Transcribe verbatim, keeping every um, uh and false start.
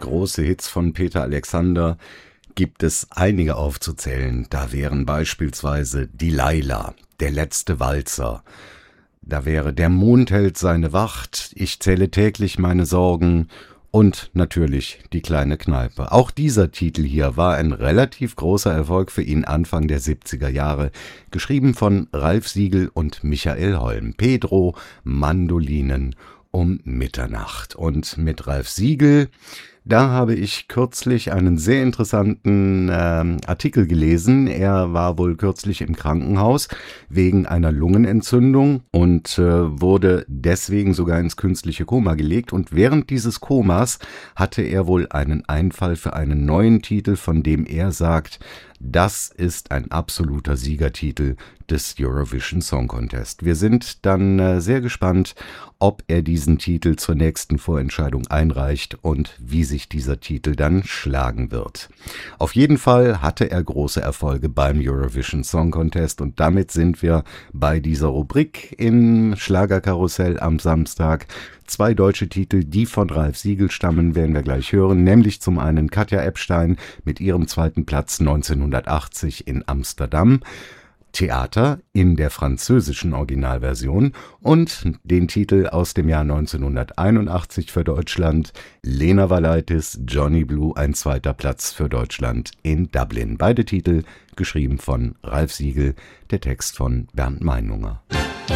große Hits von Peter Alexander gibt es einige aufzuzählen. Da wären beispielsweise Delilah, Der letzte Walzer. Da wäre Der Mond hält seine Wacht, Ich zähle täglich meine Sorgen und natürlich Die kleine Kneipe. Auch dieser Titel hier war ein relativ großer Erfolg für ihn Anfang der siebziger Jahre, geschrieben von Ralf Siegel und Michael Holm. Pedro, Mandolinen um Mitternacht. Und mit Ralf Siegel, da habe ich kürzlich einen sehr interessanten ähm, Artikel gelesen. Er war wohl kürzlich im Krankenhaus wegen einer Lungenentzündung und äh, wurde deswegen sogar ins künstliche Koma gelegt. Und während dieses Komas hatte er wohl einen Einfall für einen neuen Titel, von dem er sagt, das ist ein absoluter Siegertitel des Eurovision Song Contest. Wir sind dann äh, sehr gespannt, ob er diesen Titel zur nächsten Vorentscheidung einreicht und wie sich dieser Titel dann schlagen wird. Auf jeden Fall hatte er große Erfolge beim Eurovision Song Contest und damit sind wir bei dieser Rubrik im Schlagerkarussell am Samstag. Zwei deutsche Titel, die von Ralf Siegel stammen, werden wir gleich hören, nämlich zum einen Katja Epstein mit ihrem zweiten Platz neunzehnhundertachtzig in Amsterdam, Theater in der französischen Originalversion und den Titel aus dem Jahr neunzehnhunderteinundachtzig für Deutschland, Lena Valaitis, Johnny Blue, ein zweiter Platz für Deutschland in Dublin. Beide Titel geschrieben von Ralf Siegel, der Text von Bernd Meinunger.